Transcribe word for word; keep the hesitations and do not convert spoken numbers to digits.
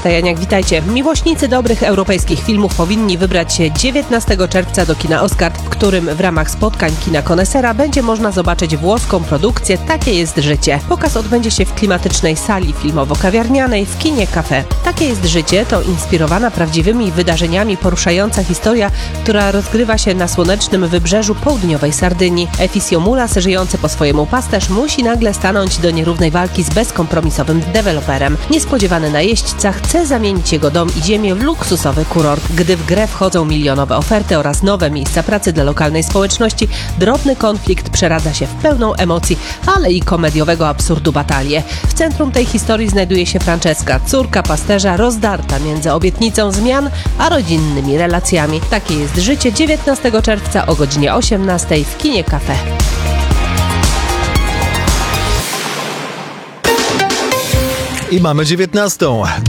Marta Janiak, witajcie. Miłośnicy dobrych europejskich filmów powinni wybrać się dziewiętnastego czerwca do kina Oscar, w którym w ramach spotkań kina konesera będzie można zobaczyć włoską produkcję Takie jest życie. Pokaz odbędzie się w klimatycznej sali filmowo-kawiarnianej w kinie Cafe. Takie jest życie to inspirowana prawdziwymi wydarzeniami poruszająca historia, która rozgrywa się na słonecznym wybrzeżu południowej Sardynii. Efisio Mulas, żyjący po swojemu pasterz, musi nagle stanąć do nierównej walki z bezkompromisowym deweloperem. Niespodziewany najeźdźca chce zamienić jego dom i ziemię w luksusowy kurort. Gdy w grę wchodzą milionowe oferty oraz nowe miejsca pracy dla lokalnej społeczności, drobny konflikt przeradza się w pełną emocji, ale i komediowego absurdu batalię. W centrum tej historii znajduje się Francesca, córka pasterza rozdarta między obietnicą zmian a rodzinnymi relacjami. Takie jest życie dziewiętnastego czerwca o godzinie osiemnastej w kinie Cafe. I mamy dziewiętnastą.